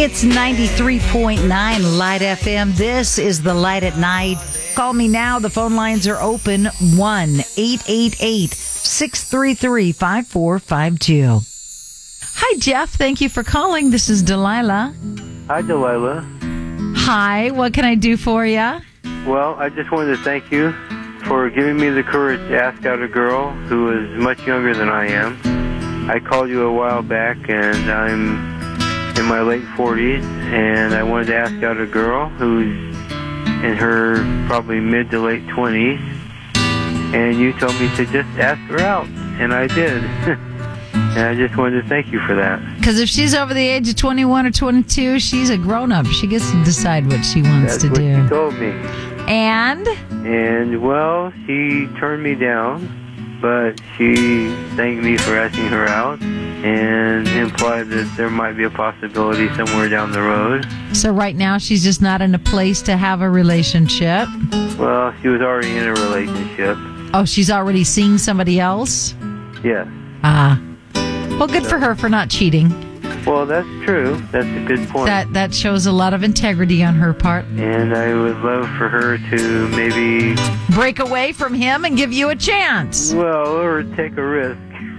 It's 93.9 Light FM. This is the Light at Night. Call me now. The phone lines are open. 1-888-633-5452. Hi, Jeff. Thank you for calling. This is Delilah. Hi, Delilah. Hi. What can I do for you? Well, I just wanted to thank you for giving me the courage to ask out a girl who is much younger than I am. I called you a while back, and I'm in my late 40s, and I wanted to ask out a girl who's in her probably mid to late 20s, and you told me to just ask her out, and I did. And I just wanted to thank you for that. Because if she's over the age of 21 or 22, she's a grown-up. She gets to decide what she wants to do. That's what she told me. And, well, she turned me down, but she thanked me for asking her out and implied that there might be a possibility somewhere down the road. So right now she's just not in a place to have a relationship? Well, she was already in a relationship. Oh, she's already seeing somebody else? Yes. Well, good for her for not cheating. Well, that's true. That's a good point. That shows a lot of integrity on her part. And I would love for her to maybe break away from him and give you a chance. Well, or take a risk.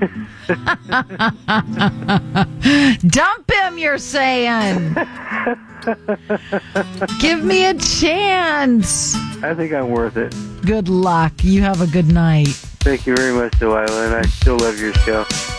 Dump him, you're saying. Give me a chance. I think I'm worth it. Good luck. You have a good night. Thank you very much, Delilah, and I still love your show.